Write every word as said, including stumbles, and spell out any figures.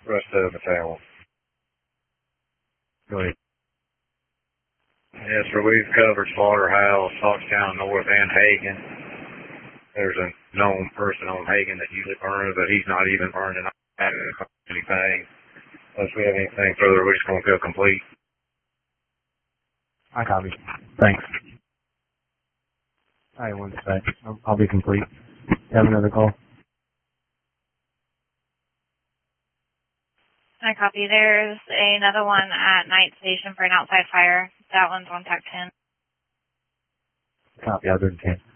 Rest of the town. Go ahead. Yes, sir. We've covered Slaughterhouse, Foxtown North, and Hagen. There's a known person on Hagen that usually burns, but he's not even burning anything. Unless we have anything further, we're just going to go complete. I copy. Thanks. All right, one sec. I'll, I'll be complete. You have another call? I copy. There's another one at Night Station for an outside fire. That one's on Tech ten. Copy. I'll do it ten.